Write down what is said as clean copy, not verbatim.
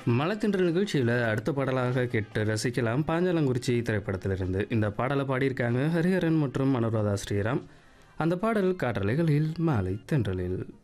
மலைத்தின்றல் நிகழ்ச்சியில் அடுத்த பாடலாக கேட்டு ரசிக்கலாம் பாஞ்சாலங்குறிச்சி திரைப்படத்திலிருந்து. இந்த பாடலை பாடியிருக்காங்க ஹரிஹரன் மற்றும் அனுராதா ஸ்ரீராம். அந்த பாடல் காற்றலைகளில் மாலை தென்றலில்.